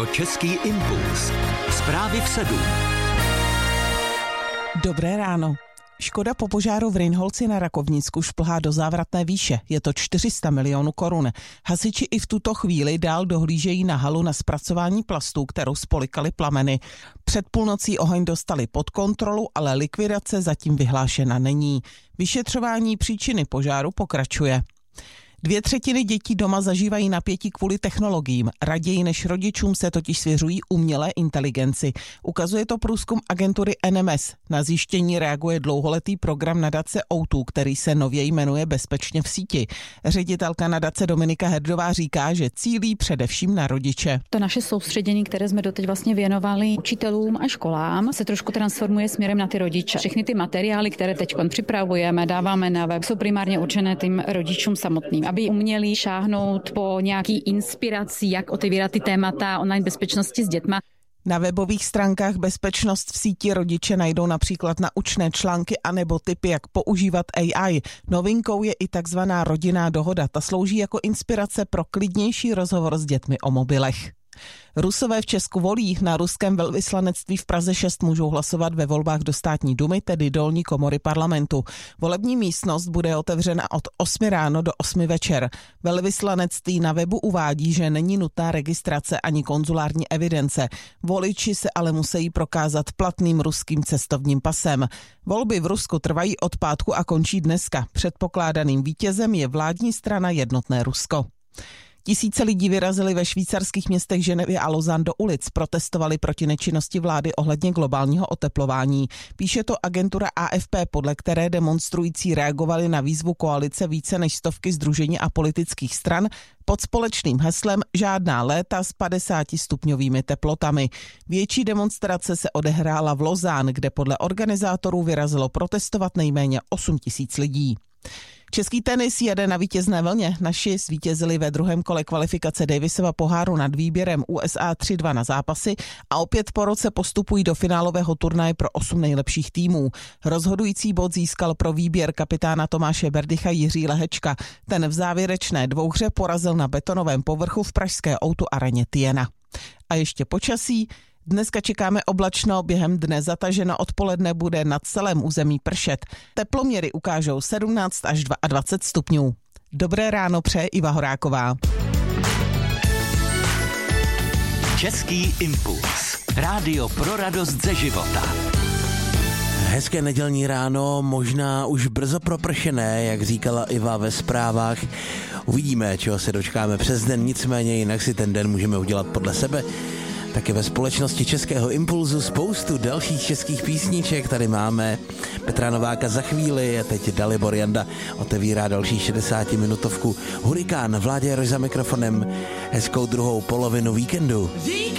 Český impuls. Zprávy v 7. Dobré ráno. Škoda po požáru v Rynholci na Rakovnicku šplhá do závratné výše. Je to 400 milionů korun. Hasiči i v tuto chvíli dál dohlížejí na halu na zpracování plastů, kterou spolikaly plameny. Před půlnocí oheň dostali pod kontrolu, ale likvidace zatím vyhlášena není. Vyšetřování příčiny požáru pokračuje. 2/3 dětí doma zažívají napětí kvůli technologiím. Raději než rodičům se totiž svěřují umělé inteligenci. Ukazuje to průzkum agentury NMS. Na zjištění reaguje dlouholetý program nadace O2, který se nově jmenuje Bezpečně v síti. Ředitelka nadace Dominika Herdová říká, že cílí především na rodiče. To naše soustředění, které jsme doteď vlastně věnovali učitelům a školám, se trošku transformuje směrem na ty rodiče. Všechny ty materiály, které teď připravujeme, dáváme na web, jsou primárně určené tím rodičům samotným, aby uměli šáhnout po nějaký inspiraci, jak otevírat ty témata online bezpečnosti s dětma. Na webových stránkách Bezpečnost v síti rodiče najdou například naučné články anebo tipy, jak používat AI. Novinkou je i takzvaná rodinná dohoda. Ta slouží jako inspirace pro klidnější rozhovor s dětmi o mobilech. Rusové v Česku volí. Na ruském velvyslanectví v Praze 6 můžou hlasovat ve volbách do státní dumy, tedy dolní komory parlamentu. Volební místnost bude otevřena od 8 ráno do 8 večer. Velvyslanectví na webu uvádí, že není nutná registrace ani konzulární evidence. Voliči se ale musí prokázat platným ruským cestovním pasem. Volby v Rusku trvají od pátku a končí dneska. Předpokládaným vítězem je vládní strana Jednotné Rusko. Tisíce lidí vyrazili ve švýcarských městech Ženevě a Lausanne do ulic, protestovali proti nečinnosti vlády ohledně globálního oteplování. Píše to agentura AFP, podle které demonstrující reagovali na výzvu koalice více než 100 sdružení a politických stran pod společným heslem Žádná léta s 50stupňovými teplotami. Větší demonstrace se odehrála v Lausanne, kde podle organizátorů vyrazilo protestovat nejméně 8 000 lidí. Český tenis jede na vítězné vlně. Naši zvítězili ve druhém kole kvalifikace Davisova poháru nad výběrem USA 3-2 na zápasy a opět po roce postupují do finálového turnaje pro 8 nejlepších týmů. Rozhodující bod získal pro výběr kapitána Tomáše Berdycha Jiří Lehečka. Ten v závěrečné dvouhře porazil na betonovém povrchu v pražské O2 areně Tiena. A ještě počasí. Dneska čekáme oblačno, během dne zataženo, odpoledne bude na celém území pršet. Teploměry ukážou 17 až 22 stupňů. Dobré ráno přeje Iva Horáková. Český impuls. Rádio pro radost ze života. Hezké nedělní ráno, možná už brzo propršené, jak říkala Iva ve zprávách. Uvidíme, čeho se dočkáme přes den, nicméně jinak si ten den můžeme udělat podle sebe. Taky ve společnosti Českého impulzu spoustu dalších českých písniček. Tady máme Petra Nováka za chvíli a teď Dalibor Janda otevírá další 60-minutovku Hurikán. Vládě Rož za mikrofonem. Hezkou druhou polovinu víkendu.